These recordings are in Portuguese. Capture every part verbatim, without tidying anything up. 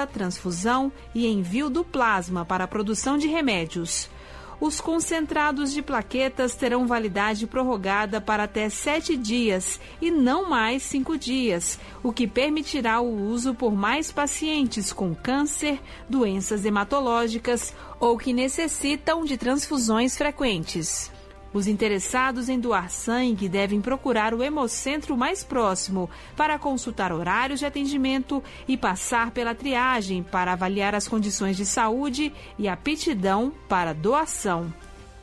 coleta, transfusão e envio do plasma para a produção de remédios. Os concentrados de plaquetas terão validade prorrogada para até sete dias e não mais cinco dias, o que permitirá o uso por mais pacientes com câncer, doenças hematológicas ou que necessitam de transfusões frequentes. Os interessados em doar sangue devem procurar o hemocentro mais próximo para consultar horários de atendimento e passar pela triagem para avaliar as condições de saúde e aptidão para doação.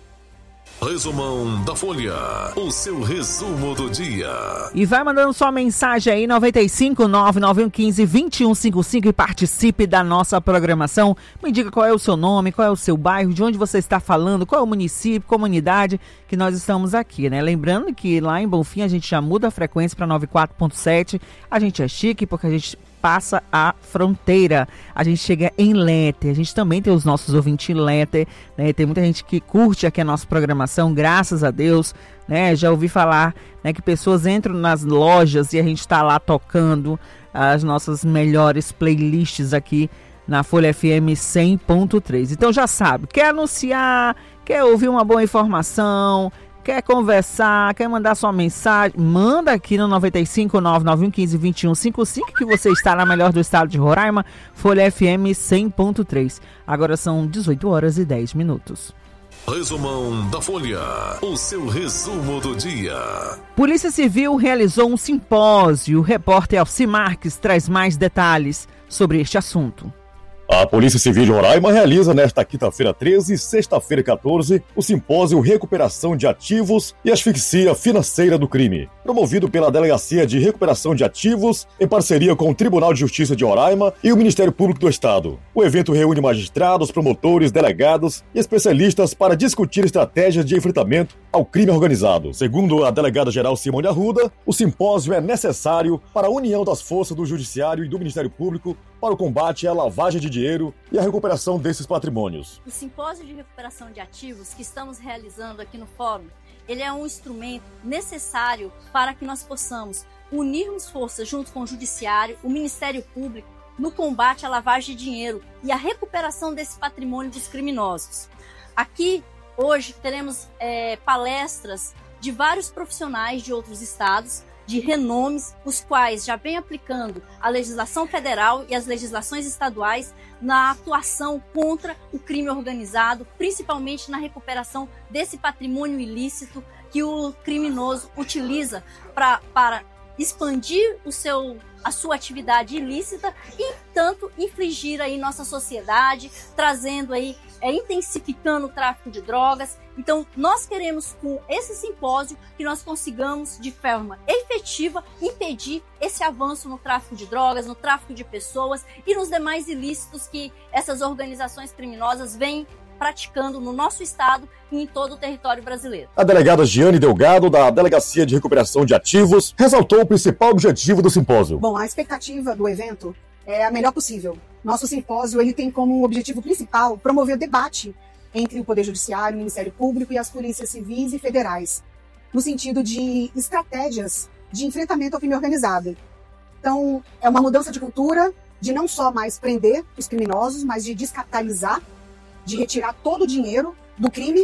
Resumão da Folha, o seu resumo do dia. E vai mandando sua mensagem aí, nove cinco nove nove um um cinco dois um cinco cinco, e participe da nossa programação. Me diga qual é o seu nome, qual é o seu bairro, de onde você está falando, qual é o município, comunidade que nós estamos aqui, né? Lembrando que lá em Bonfim a gente já muda a frequência para noventa e quatro ponto sete. A gente é chique porque a gente passa a fronteira, a gente chega em Leter, a gente também tem os nossos ouvintes em Leter, né? Tem muita gente que curte aqui a nossa programação, graças a Deus, né? Já ouvi falar, né, que pessoas entram nas lojas e a gente está lá tocando as nossas melhores playlists aqui na Folha F M cem ponto três. Então já sabe, quer anunciar, quer ouvir uma boa informação, quer conversar, quer mandar sua mensagem, manda aqui no nove cinco nove nove um um cinco dois um cinco cinco que você está na melhor do estado de Roraima, Folha F M cem ponto três. Agora são dezoito horas e dez minutos. Resumão da Folha, o seu resumo do dia. Polícia Civil realizou um simpósio. O repórter Alci Marques traz mais detalhes sobre este assunto. A Polícia Civil de Roraima realiza nesta quinta-feira treze e sexta-feira quatorze o simpósio Recuperação de Ativos e Asfixia Financeira do Crime, promovido pela Delegacia de Recuperação de Ativos em parceria com o Tribunal de Justiça de Roraima e o Ministério Público do Estado. O evento reúne magistrados, promotores, delegados e especialistas para discutir estratégias de enfrentamento ao crime organizado. Segundo a delegada-geral Simone Arruda, o simpósio é necessário para a união das forças do Judiciário e do Ministério Público para o combate à lavagem de dinheiro e a recuperação desses patrimônios. O simpósio de recuperação de ativos que estamos realizando aqui no Fórum, ele é um instrumento necessário para que nós possamos unirmos forças junto com o Judiciário, o Ministério Público, no combate à lavagem de dinheiro e à recuperação desse patrimônio dos criminosos. Aqui, hoje, teremos é, palestras de vários profissionais de outros estados, de renomes, os quais já vêm aplicando a legislação federal e as legislações estaduais na atuação contra o crime organizado, principalmente na recuperação desse patrimônio ilícito que o criminoso utiliza pra, para expandir o seu, a sua atividade ilícita e, tanto, infligir aí nossa sociedade, trazendo aí, é, intensificando o tráfico de drogas. Então, nós queremos, com esse simpósio, que nós consigamos, de forma efetiva, impedir esse avanço no tráfico de drogas, no tráfico de pessoas e nos demais ilícitos que essas organizações criminosas vêm praticando no nosso estado e em todo o território brasileiro. A delegada Giane Delgado, da Delegacia de Recuperação de Ativos, ressaltou o principal objetivo do simpósio. Bom, a expectativa do evento é a melhor possível. Nosso simpósio ele tem como objetivo principal promover o debate entre o Poder Judiciário, o Ministério Público e as polícias civis e federais, no sentido de estratégias de enfrentamento ao crime organizado. Então, é uma mudança de cultura, de não só mais prender os criminosos, mas de descapitalizar, de retirar todo o dinheiro do crime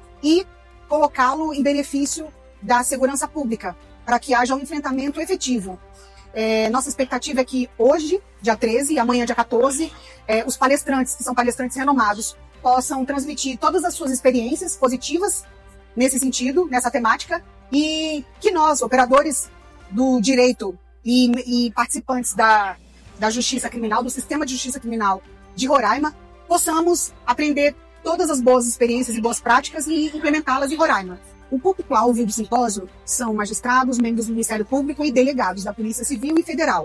e colocá-lo em benefício da segurança pública, para que haja um enfrentamento efetivo. É, nossa expectativa é que hoje, dia treze, e amanhã, dia quatorze, é, os palestrantes, que são palestrantes renomados, possam transmitir todas as suas experiências positivas nesse sentido, nessa temática, e que nós, operadores do direito e, e participantes da, da justiça criminal, do sistema de justiça criminal de Roraima, possamos aprender todas as boas experiências e boas práticas e implementá-las em Roraima. O público-alvo do simpósio são magistrados, membros do Ministério Público e delegados da Polícia Civil e Federal.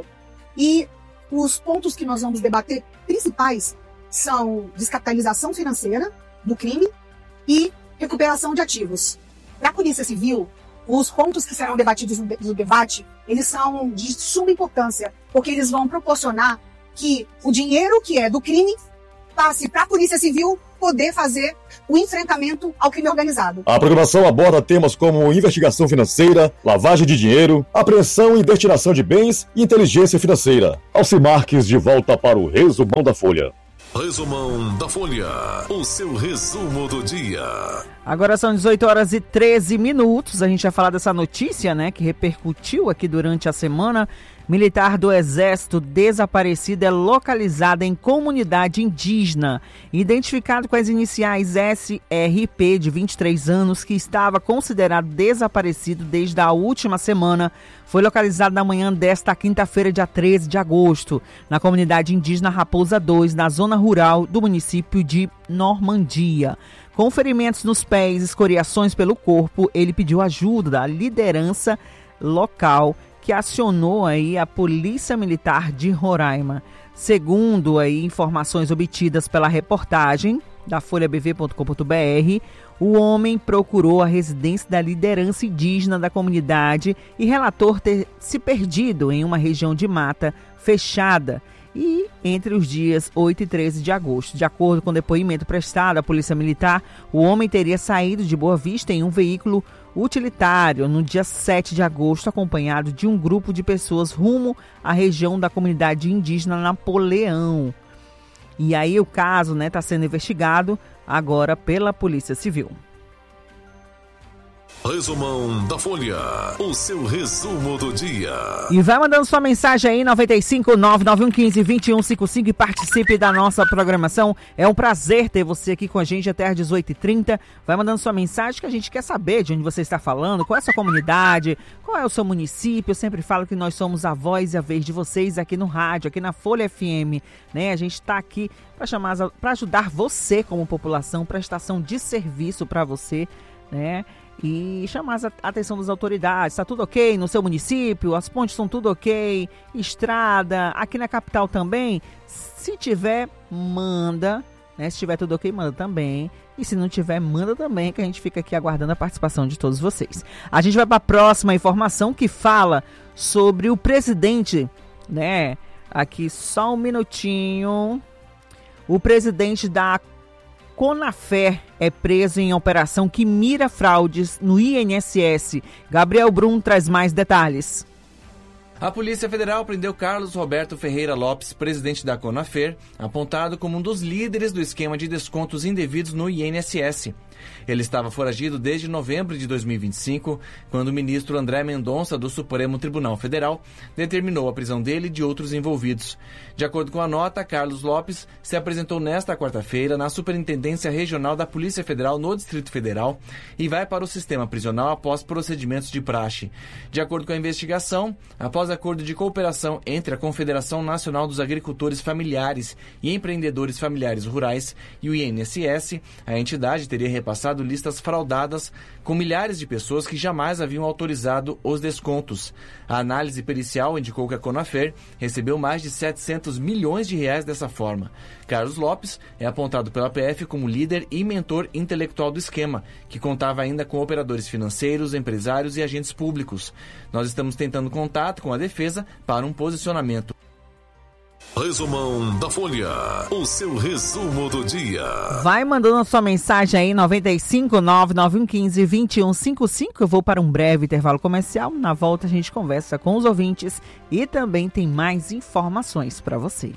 E os pontos que nós vamos debater principais são descapitalização financeira do crime e recuperação de ativos. Para a Polícia Civil, os pontos que serão debatidos no debate, eles são de suma importância, porque eles vão proporcionar que o dinheiro que é do crime passe para a Polícia Civil poder fazer o enfrentamento ao crime organizado. A programação aborda temas como investigação financeira, lavagem de dinheiro, apreensão e destinação de bens e inteligência financeira. Alci Marques de volta para o Resumão da Folha. Resumão da Folha, o seu resumo do dia. Agora são dezoito horas e treze minutos. A gente vai falar dessa notícia, né, que repercutiu aqui durante a semana. Militar do Exército desaparecido é localizado em comunidade indígena, identificado com as iniciais S R P, de vinte e três anos, que estava considerado desaparecido desde a última semana. Foi localizado na manhã desta quinta-feira, dia treze de agosto, na comunidade indígena Raposa dois, na zona rural do município de Normandia. Com ferimentos nos pés e escoriações pelo corpo, ele pediu ajuda da liderança local, que acionou aí a Polícia Militar de Roraima. Segundo aí informações obtidas pela reportagem da folha b v ponto com ponto b r, o homem procurou a residência da liderança indígena da comunidade e relatou ter se perdido em uma região de mata fechada e entre os dias oito e treze de agosto. De acordo com o depoimento prestado à Polícia Militar, o homem teria saído de Boa Vista em um veículo utilitário no dia sete de agosto, acompanhado de um grupo de pessoas rumo à região da comunidade indígena Napoleão. E aí o caso, né, está sendo investigado agora pela Polícia Civil. Resumão da Folha, o seu resumo do dia. E vai mandando sua mensagem aí, nove cinco nove nove um um cinco dois um cinco cinco, e participe da nossa programação. É um prazer ter você aqui com a gente até às dezoito e trinta. Vai mandando sua mensagem que a gente quer saber de onde você está falando, qual é a sua comunidade, qual é o seu município. Eu sempre falo que nós somos a voz e a vez de vocês aqui no rádio, aqui na Folha F M, né? A gente está aqui para chamar, para ajudar você como população, prestação de serviço para você, né? E chamar a atenção das autoridades. Está tudo ok no seu município? As pontes são tudo ok? Estrada, aqui na capital também? Se tiver, manda, né? Se tiver tudo ok, manda também. E se não tiver, manda também, que a gente fica aqui aguardando a participação de todos vocês. A gente vai para a próxima informação, que fala sobre o presidente, né? Aqui só um minutinho. O presidente da Conafer é preso em operação que mira fraudes no I N S S. Gabriel Brum traz mais detalhes. A Polícia Federal prendeu Carlos Roberto Ferreira Lopes, presidente da Conafer, apontado como um dos líderes do esquema de descontos indevidos no I N S S. Ele estava foragido desde novembro de dois mil e vinte e cinco, quando o ministro André Mendonça, do Supremo Tribunal Federal, determinou a prisão dele e de outros envolvidos. De acordo com a nota, Carlos Lopes se apresentou nesta quarta-feira na Superintendência Regional da Polícia Federal no Distrito Federal e vai para o sistema prisional após procedimentos de praxe. De acordo com a investigação, após acordo de cooperação entre a Confederação Nacional dos Agricultores Familiares e Empreendedores Familiares Rurais e o I N S S, a entidade teria repassado listas fraudadas com milhares de pessoas que jamais haviam autorizado os descontos. A análise pericial indicou que a Conafer recebeu mais de setecentos milhões de reais dessa forma. Carlos Lopes é apontado pela P F como líder e mentor intelectual do esquema, que contava ainda com operadores financeiros, empresários e agentes públicos. Nós estamos tentando contato com a defesa para um posicionamento. Resumão da Folha, o seu resumo do dia. Vai mandando a sua mensagem aí, nove cinco nove nove um um cinco dois um cinco cinco. Eu vou para um breve intervalo comercial. Na volta a gente conversa com os ouvintes e também tem mais informações para você.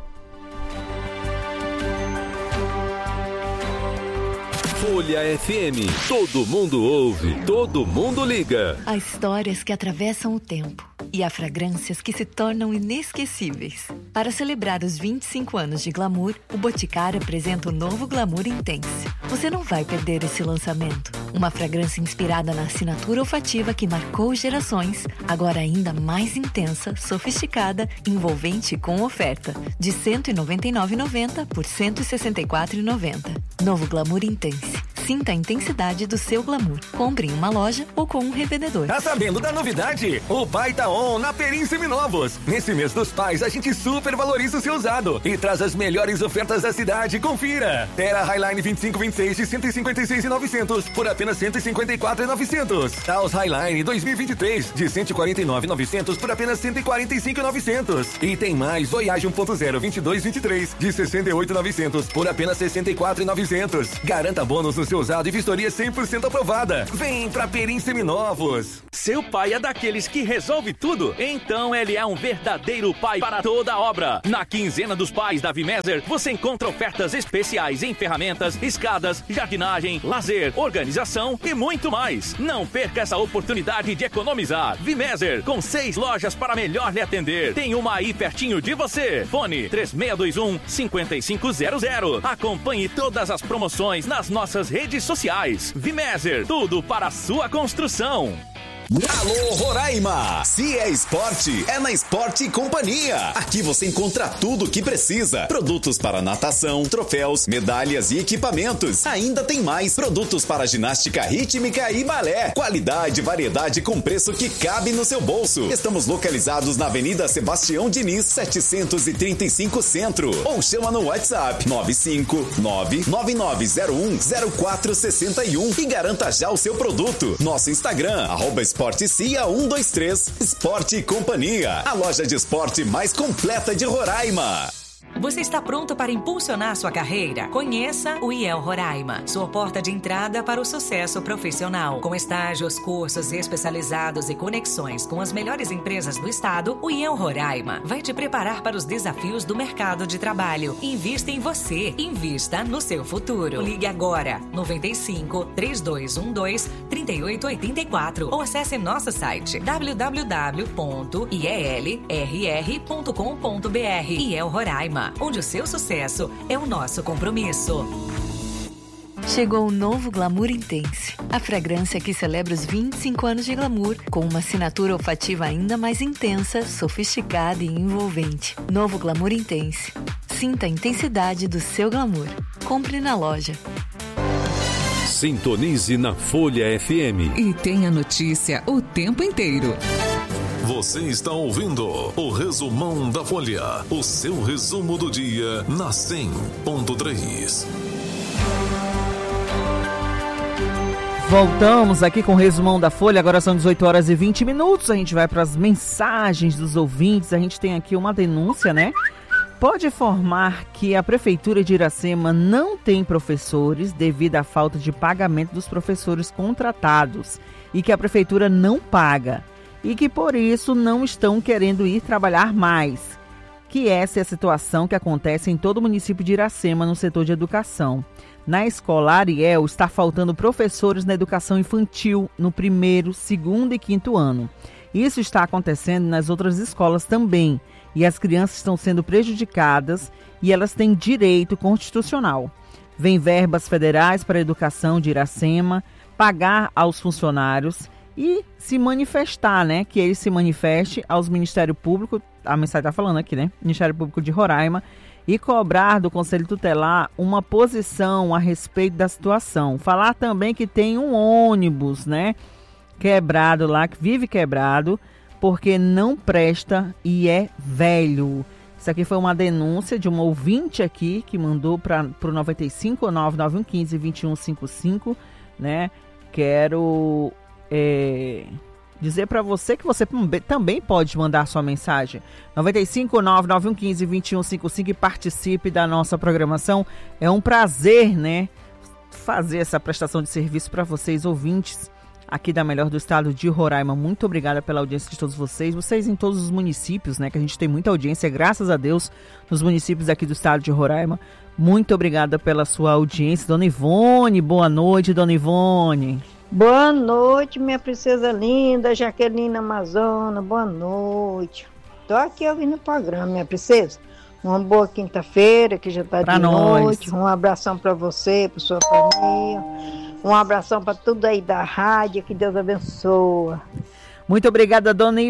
Folha F M. Todo mundo ouve, todo mundo liga. Há histórias que atravessam o tempo e há fragrâncias que se tornam inesquecíveis. Para celebrar os vinte e cinco anos de Glamour, o Boticário apresenta o novo Glamour Intense. Você não vai perder esse lançamento. Uma fragrância inspirada na assinatura olfativa que marcou gerações, agora ainda mais intensa, sofisticada, envolvente e com oferta. De cento e noventa e nove reais e noventa centavos por cento e sessenta e quatro reais e noventa centavos. Novo Glamour Intense. Sinta a intensidade do seu glamour. Compre em uma loja ou com um revendedor. Tá sabendo da novidade? O Pai tá on na Perim Seminovos. Nesse mês dos pais, a gente super valoriza o seu usado e traz as melhores ofertas da cidade. Confira! Terra Highline vinte e cinco, vinte e seis de cento e cinquenta e seis mil e novecentos por apenas cento e cinquenta e quatro mil e novecentos. Taos Highline dois mil e vinte e três de cento e quarenta e nove mil e novecentos por apenas cento e quarenta e cinco mil e novecentos. E tem mais Voyage um ponto zero vinte e dois, vinte e três de sessenta e oito mil e novecentos por apenas sessenta e quatro mil e novecentos. Garanta bônus no seu usado e vistoria cem por cento aprovada. Vem pra Perim Seminovos. Seu pai é daqueles que resolve tudo? Então ele é um verdadeiro pai para toda a obra. Na quinzena dos pais da Vimeser, você encontra ofertas especiais em ferramentas, escadas, jardinagem, lazer, organização e muito mais. Não perca essa oportunidade de economizar. Vimeser, com seis lojas para melhor lhe atender. Tem uma aí pertinho de você. Fone três seis dois um, cinco cinco zero zero. Acompanhe todas as promoções nas nossas redes sociais. Vimeser, tudo para a sua construção. Alô Roraima, se é esporte, é na Esporte Companhia. Aqui você encontra tudo o que precisa. Produtos para natação, troféus, medalhas e equipamentos. Ainda tem mais produtos para ginástica rítmica e balé. Qualidade e variedade com preço que cabe no seu bolso. Estamos localizados na Avenida Sebastião Diniz, setecentos e trinta e cinco Centro. Ou chama no WhatsApp nove cinco nove, nove nove zero um, zero quatro seis um e garanta já o seu produto. Nosso Instagram, arroba Esporte Cia um dois três, Esporte e Companhia, a loja de esporte mais completa de Roraima. Você está pronto para impulsionar sua carreira? Conheça o I E L Roraima, sua porta de entrada para o sucesso profissional. Com estágios, cursos especializados e conexões com as melhores empresas do estado, o I E L Roraima vai te preparar para os desafios do mercado de trabalho. Invista em você, invista no seu futuro. Ligue agora, noventa e cinco, trinta e dois doze, trinta e oito oitenta e quatro ou acesse nosso site w w w ponto i e l r r ponto com ponto b r. I E L Roraima, onde o seu sucesso é o nosso compromisso. Chegou o novo Glamour Intense, a fragrância que celebra os vinte e cinco anos de glamour, com uma assinatura olfativa ainda mais intensa, sofisticada e envolvente. Novo Glamour Intense. Sinta a intensidade do seu glamour. Compre na loja. Sintonize na Folha F M. E tenha notícia o tempo inteiro. Você está ouvindo o Resumão da Folha, o seu resumo do dia na cem ponto três. Voltamos aqui com o Resumão da Folha, agora são dezoito horas e vinte minutos, a gente vai para as mensagens dos ouvintes, a gente tem aqui uma denúncia, né? Pode informar que a Prefeitura de Iracema não tem professores devido à falta de pagamento dos professores contratados e que a Prefeitura não paga. E que por isso não estão querendo ir trabalhar mais. Que essa é a situação que acontece em todo o município de Iracema no setor de educação. Na escola Ariel está faltando professores na educação infantil no primeiro, segundo e quinto ano. Isso está acontecendo nas outras escolas também. E as crianças estão sendo prejudicadas e elas têm direito constitucional. Vem verbas federais para a educação de Iracema, pagar aos funcionários e se manifestar, né? Que ele se manifeste aos Ministério Público, a mensagem está falando aqui, né? Ministério Público de Roraima, e cobrar do Conselho Tutelar uma posição a respeito da situação. Falar também que tem um ônibus, né? Quebrado lá, que vive quebrado, porque não presta e é velho. Isso aqui foi uma denúncia de uma ouvinte aqui que mandou para o noventa e cinco, nove nove um um cinco, dois um cinco cinco, né? Quero É, dizer para você que você também pode mandar sua mensagem. noventa e cinco, nove nove um um cinco, dois um cinco cinco e participe da nossa programação. É um prazer, né, fazer essa prestação de serviço para vocês, ouvintes aqui da melhor do estado de Roraima. Muito obrigada pela audiência de todos vocês. Vocês em todos os municípios, né, que a gente tem muita audiência, graças a Deus, nos municípios aqui do estado de Roraima. Muito obrigada pela sua audiência. Dona Ivone, boa noite, Dona Ivone. Boa noite, minha princesa linda, Jaqueline Amazona, boa noite. Tô aqui ouvindo o programa, minha princesa. Uma boa quinta-feira, que já tá pra de nós. Noite. Um abração para você, para sua família. Um abração para tudo aí da rádio, que Deus abençoe. Muito obrigada, Dona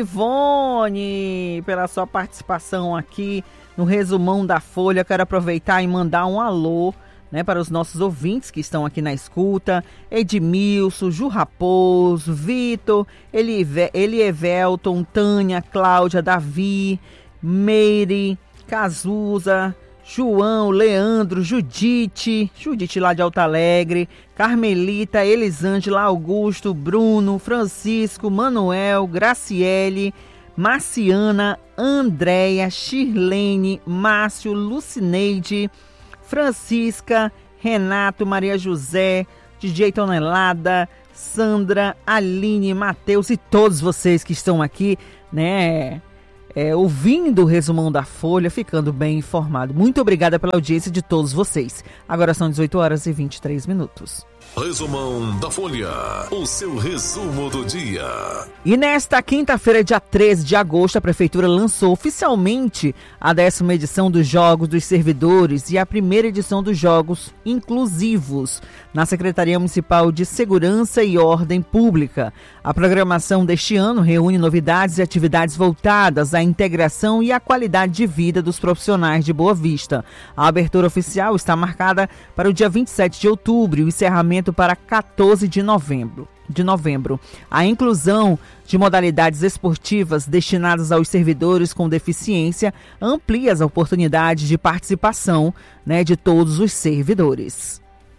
Ivone, pela sua participação aqui no Resumão da Folha. Quero aproveitar e mandar um alô né, para os nossos ouvintes que estão aqui na escuta: Edmilson, Ju Raposo, Vitor, Elive, Elievelton, Tânia, Cláudia, Davi, Meire, Cazuza, João, Leandro, Judite, Judite lá de Alto Alegre, Carmelita, Elisângela, Augusto, Bruno, Francisco, Manuel, Graciele, Marciana, Andréia, Shirlene, Márcio, Lucineide, Francisca, Renato, Maria José, D J Tonelada, Sandra, Aline, Matheus e todos vocês que estão aqui, né, é, ouvindo o resumão da Folha, ficando bem informado. Muito obrigada pela audiência de todos vocês. Agora são dezoito horas e vinte e três minutos. Resumão da Folha, o seu resumo do dia. E nesta quinta-feira, dia treze de agosto, a Prefeitura lançou oficialmente a décima edição dos Jogos dos Servidores e a primeira edição dos Jogos Inclusivos na Secretaria Municipal de Segurança e Ordem Pública. A programação deste ano reúne novidades e atividades voltadas à integração e à qualidade de vida dos profissionais de Boa Vista. A abertura oficial está marcada para o dia vinte e sete de outubro e o encerramento para quatorze de novembro. De novembro. A inclusão de modalidades esportivas destinadas aos servidores com deficiência amplia as oportunidades de participação, né, de todos os servidores.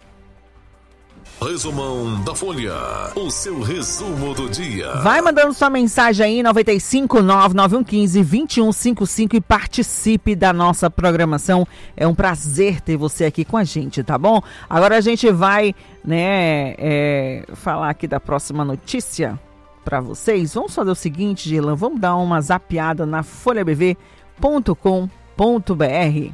Resumão da Folha, o seu resumo do dia. Vai mandando sua mensagem aí, nove cinco nove nove um um cinco dois um cinco cinco, e participe da nossa programação. É um prazer ter você aqui com a gente, tá bom? Agora a gente vai, né, é, falar aqui da próxima notícia para vocês. Vamos fazer o seguinte, Gilan, vamos dar uma zapeada na folha b v ponto com ponto b r.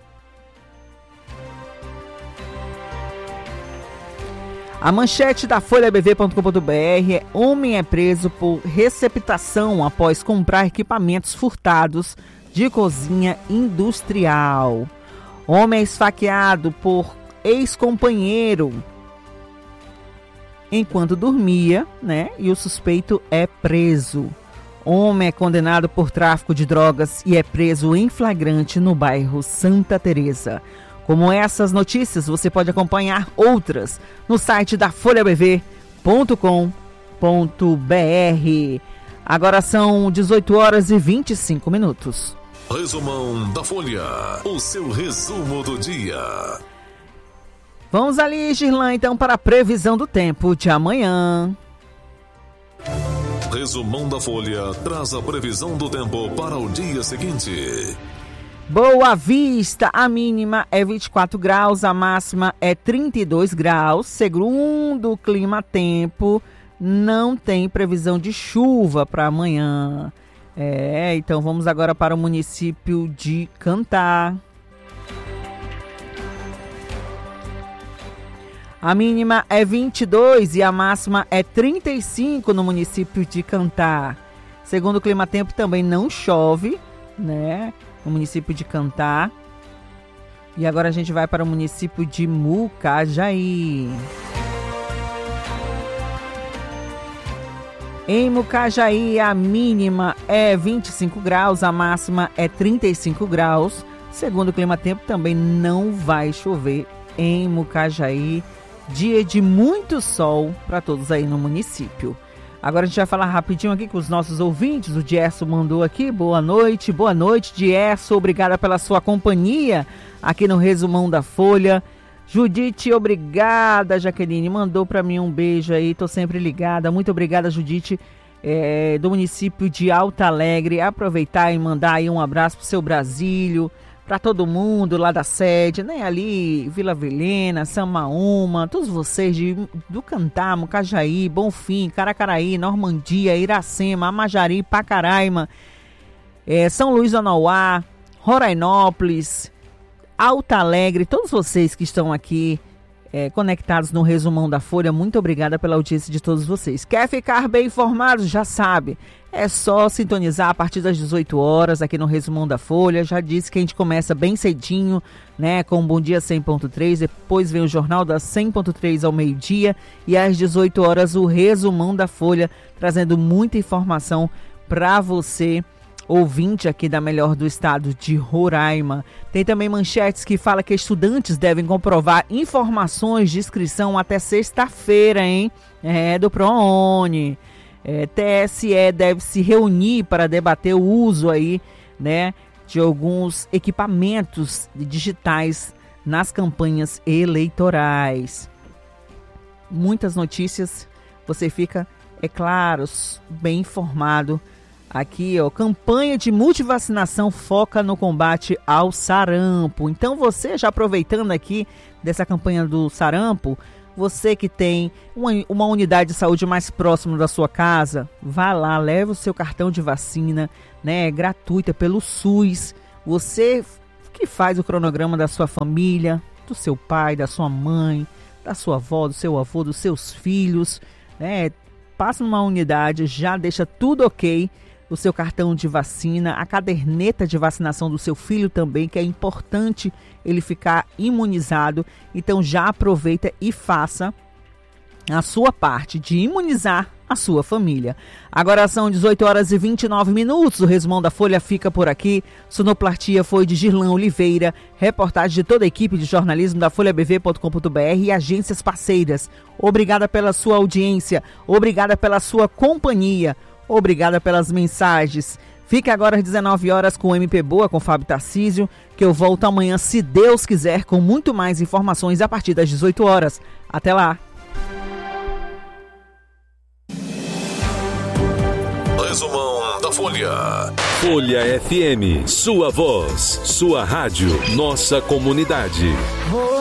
A manchete da folha b v ponto com ponto b r é: homem é preso por receptação após comprar equipamentos furtados de cozinha industrial. Homem é esfaqueado por ex-companheiro enquanto dormia, né? E o suspeito é preso. Homem é condenado por tráfico de drogas e é preso em flagrante no bairro Santa Teresa. Como essas notícias, você pode acompanhar outras no site da folha b v ponto com ponto b r. Agora são dezoito horas e vinte e cinco minutos. Resumão da Folha, o seu resumo do dia. Vamos ali, Girlan, então, para a previsão do tempo de amanhã. Resumão da Folha traz a previsão do tempo para o dia seguinte. Boa Vista, a mínima é vinte e quatro graus, a máxima é trinta e dois graus. Segundo o Clima Tempo, não tem previsão de chuva para amanhã. É, então vamos agora para o município de Cantá. A mínima é vinte e dois e a máxima é trinta e cinco no município de Cantá. Segundo o Clima Tempo, também não chove, né, no município de Cantá. E agora a gente vai para o município de Mucajaí. Em Mucajaí, a mínima é vinte e cinco graus, a máxima é trinta e cinco graus. Segundo o Clima Tempo, também não vai chover em Mucajaí. Dia de muito sol para todos aí no município. Agora a gente vai falar rapidinho aqui com os nossos ouvintes. O Gerson mandou aqui: boa noite, boa noite, Gerson, obrigada pela sua companhia aqui no Resumão da Folha. Judite, obrigada. Jaqueline mandou para mim um beijo aí, tô sempre ligada. Muito obrigada, Judite, é, do município de Alto Alegre. Aproveitar e mandar aí um abraço pro seu Brasílio, para todo mundo lá da sede, né? Ali, Vila Vilhena, Samaúma, todos vocês de, do Cantá, Mucajaí, Bonfim, Caracaraí, Normandia, Iracema, Amajari, Pacaraima, é, São Luís do Anauá, Rorainópolis, Alto Alegre, todos vocês que estão aqui é, conectados no Resumão da Folha, muito obrigada pela audiência de todos vocês. Quer ficar bem informado? Já sabe, é só sintonizar a partir das dezoito horas aqui no Resumão da Folha. Já disse que a gente começa bem cedinho, né, com o Bom Dia cem ponto três, depois vem o Jornal da cem ponto três ao meio-dia e às dezoito horas o Resumão da Folha, trazendo muita informação para você ouvinte aqui da Melhor do Estado de Roraima. Tem também manchetes que fala que estudantes devem comprovar informações de inscrição até sexta-feira, hein? É, do ProUni. É, T S E deve se reunir para debater o uso aí, né, de alguns equipamentos digitais nas campanhas eleitorais. Muitas notícias, você fica, é claro, bem informado. Aqui, ó, campanha de multivacinação foca no combate ao sarampo. Então você, já aproveitando aqui dessa campanha do sarampo, você que tem uma, uma unidade de saúde mais próxima da sua casa, vá lá, leve o seu cartão de vacina, né, é gratuita pelo SUS. Você que faz o cronograma da sua família, do seu pai, da sua mãe, da sua avó, do seu avô, dos seus filhos, né, passa numa unidade, já deixa tudo ok, o seu cartão de vacina, a caderneta de vacinação do seu filho também, que é importante ele ficar imunizado. Então já aproveita e faça a sua parte de imunizar a sua família. Agora são dezoito horas e vinte e nove minutos, o resumão da Folha fica por aqui. Sonoplastia foi de Girlan Oliveira, reportagem de toda a equipe de jornalismo da folha b v ponto com ponto b r e agências parceiras. Obrigada pela sua audiência, obrigada pela sua companhia. Obrigada pelas mensagens. Fique agora às dezenove horas com o M P Boa, com Fábio Tarcísio, que eu volto amanhã, se Deus quiser, com muito mais informações a partir das dezoito horas. Até lá. Resumão da Folha. Folha F M, sua voz, sua rádio, nossa comunidade.